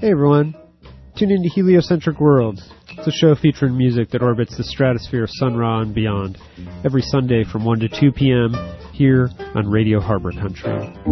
Hey everyone, tune into Heliocentric World. It's a show featuring music that orbits the stratosphere of Sun Ra and beyond, every Sunday from 1 to 2 p.m. here on Radio Harbor Country.